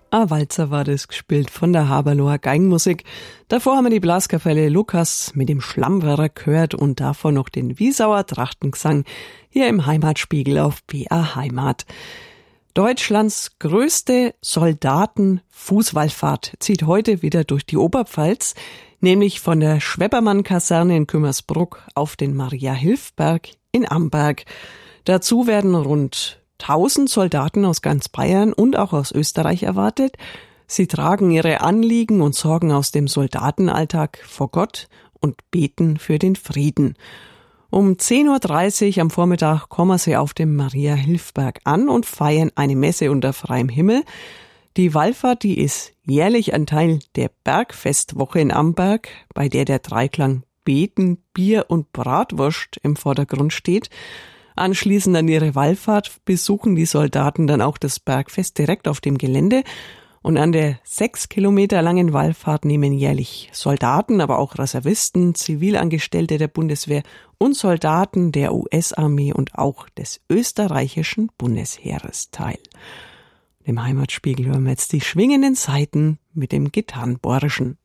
Ein Walzer war das, gespielt von der Haberloher Geigenmusik. Davor haben wir die Blaskapelle Lukas mit dem Schlammwerrer gehört und davor noch den Wiesauer Trachtengesang hier im Heimatspiegel auf BR Heimat. Deutschlands größte Soldatenfußwallfahrt zieht heute wieder durch die Oberpfalz, nämlich von der Schweppermann-Kaserne in Kümmersbruck auf den Maria-Hilf-Berg in Amberg. Dazu werden rund 1000 Soldaten aus ganz Bayern und auch aus Österreich erwartet. Sie tragen ihre Anliegen und Sorgen aus dem Soldatenalltag vor Gott und beten für den Frieden. Um 10.30 Uhr am Vormittag kommen sie auf dem Maria-Hilf-Berg an und feiern eine Messe unter freiem Himmel. Die Wallfahrt, die ist jährlich ein Teil der Bergfestwoche in Amberg, bei der Dreiklang Beten, Bier und Bratwurst im Vordergrund steht. Anschließend an ihre Wallfahrt besuchen die Soldaten dann auch das Bergfest direkt auf dem Gelände. Und an der 6 Kilometer langen Wallfahrt nehmen jährlich Soldaten, aber auch Reservisten, Zivilangestellte der Bundeswehr und Soldaten der US-Armee und auch des österreichischen Bundesheeres teil. Im Heimatspiegel hören wir jetzt die schwingenden Saiten mit dem Gitarrenbohrischen.